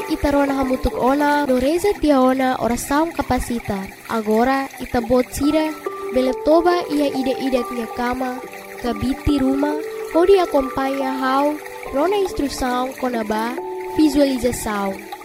itarona hamutuk ona do reza tia ona oração capacita. Agora itabot sira beletoba ia ide-ide tia kama kabiti rumah pode acompanha how rona instrução konaba visualização.